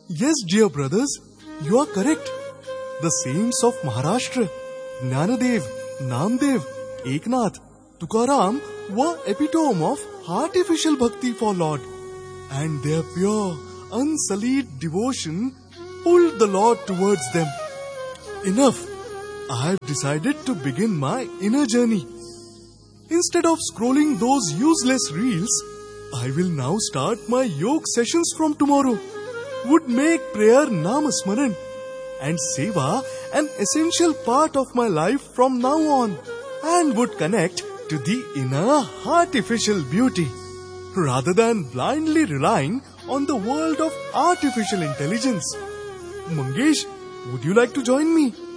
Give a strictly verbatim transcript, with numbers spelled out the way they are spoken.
Yes, dear brothers, you are correct. The saints of Maharashtra, Jnanadev, Namdev, Eknath, Tukaram were epitome of artificial bhakti for Lord. And their pure, unsullied devotion pulled the Lord towards them. Enough. I have decided to begin my inner journey. Instead of scrolling those useless reels, I will now start my yoga sessions from tomorrow. Would make prayer Namasmaran and Seva an essential part of my life from now on, and would connect to the inner artificial beauty rather than blindly relying on the world of artificial intelligence. Mangesh, would you like to join me?